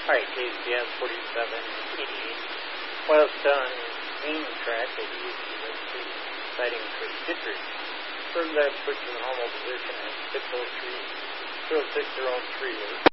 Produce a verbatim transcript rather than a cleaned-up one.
Alright, K Z S forty-seven eighty-eight. While done main track at E S P S two, sighting Chris Kittredge. First that switch to the normal position at six oh three, two oh six oh three.